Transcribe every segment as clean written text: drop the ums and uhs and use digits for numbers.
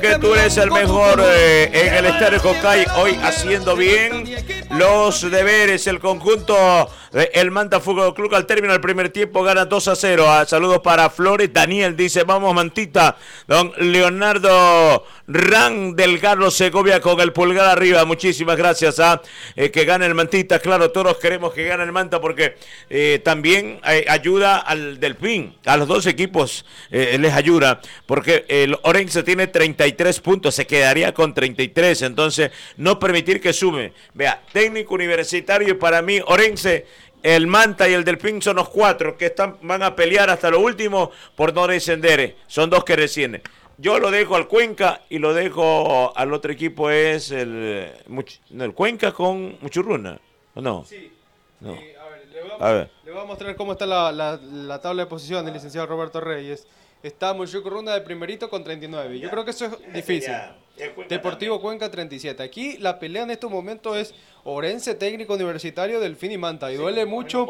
Que tú eres el mejor en el Estadio Cocay, hoy haciendo bien los deberes. El conjunto del Manta Fútbol Club al término del primer tiempo gana 2-0. Saludos para Flores. Daniel dice, vamos Mantita. Don Leonardo Ran del Carlos Segovia con el pulgar arriba. Muchísimas gracias a que gane el Mantita. Claro, todos queremos que gane el Manta porque también ayuda al Delfín. A los dos equipos les ayuda porque el Orense tiene 33 puntos, se quedaría con 33, entonces no permitir que sume. Vea, técnico universitario, para mí Orense, el Manta y el Delfín son los cuatro que van a pelear hasta lo último por no descender, son dos que descienden. Yo lo dejo al Cuenca y lo dejo al otro equipo, es el Cuenca con Muchurruna, ¿o no? Sí. No. Le voy a mostrar cómo está la tabla de posición del licenciado Roberto Reyes. Está Muchurruna de primerito con 39. Yo creo que eso es difícil. Deportivo Cuenca 37. Aquí la pelea en estos momentos es Orense, técnico universitario, Delfín y Manta. Y duele mucho,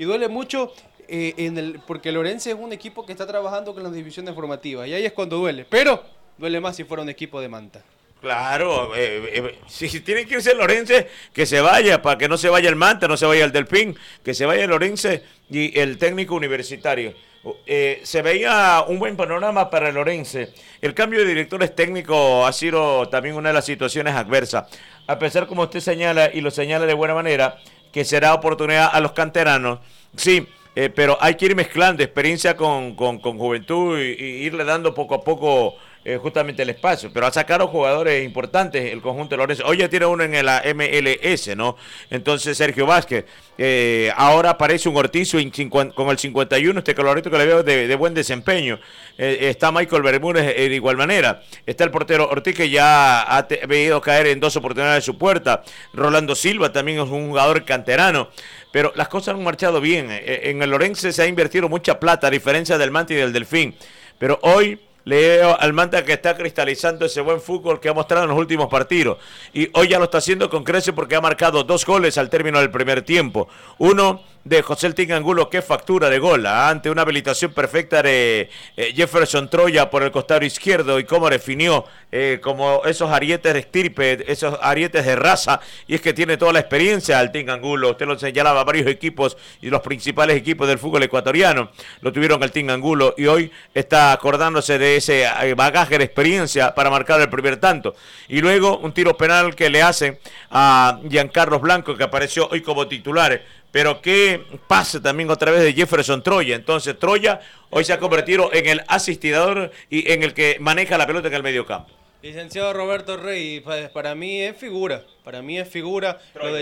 porque el Orense es un equipo que está trabajando con las divisiones formativas. Y ahí es cuando duele. Pero duele más si fuera un equipo de Manta. Claro, si tiene que irse el Orense, que se vaya, para que no se vaya el Manta, no se vaya el Delfín, que se vaya el Orense y el técnico universitario. Se veía un buen panorama para el Orense. El cambio de directores técnicos ha sido también una de las situaciones adversas. A pesar, como usted señala, y lo señala de buena manera, que será oportunidad a los canteranos. Sí, pero hay que ir mezclando experiencia con juventud y irle dando poco a poco justamente el espacio, pero ha sacado jugadores importantes el conjunto de Lorenzo. Hoy ya tiene uno en la MLS, ¿no? Entonces Sergio Vázquez, ahora aparece un Ortiz con el 51, este colorito que le veo de buen desempeño. Está Michael Bermúdez de igual manera. Está el portero Ortiz, que ya ha venido caer en 2 oportunidades de su puerta. Rolando Silva también es un jugador canterano. Pero las cosas han marchado bien. En el Lorenzo se ha invertido mucha plata, a diferencia del Manta y del Delfín. Pero hoy leo al Manta que está cristalizando ese buen fútbol que ha mostrado en los últimos partidos. Y hoy ya lo está haciendo con creces porque ha marcado 2 goles al término del primer tiempo. Uno de José el Tigre Angulo, que factura de gol, ante una habilitación perfecta de Jefferson Troya por el costado izquierdo, y cómo definió como esos arietes de estirpe, esos arietes de raza, y es que tiene toda la experiencia al Tigre Angulo. Usted lo señalaba, varios equipos y los principales equipos del fútbol ecuatoriano lo tuvieron al Tigre Angulo, y hoy está acordándose de ese bagaje de experiencia para marcar el primer tanto. Y luego un tiro penal que le hacen a Giancarlos Blanco, que apareció hoy como titular, pero que pase también otra vez de Jefferson Troya. Entonces Troya hoy se ha convertido en el asistidor y en el que maneja la pelota en el medio campo. Licenciado Roberto Rey, para mí es figura. Para mí es figura. Lo de